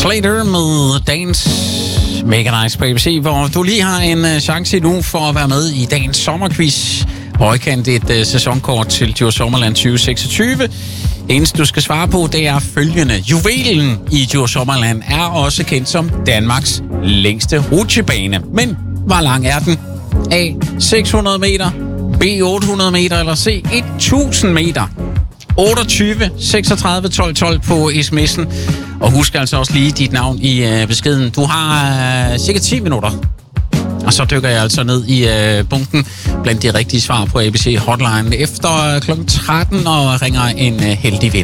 Slater med dagens Mega Nice på ABC, hvor du lige har en chance nu for at være med i dagens sommerquiz. Højkant et sæsonkort til Djurs Sommerland 2026. Eneste du skal svare på, det er følgende. Juvelen i Djurs Sommerland er også kendt som Danmarks længste rutsjebane. Men hvor lang er den? A. 600 meter, B. 800 meter eller C. 1000 meter? 28 36 12 12 på sms'en. Og husk altså også lige dit navn i beskeden. Du har cirka 10 minutter. Og så dykker jeg altså ned i bunken blandt de rigtige svar på ABC Hotline efter kl. 13 og ringer en heldig vinder.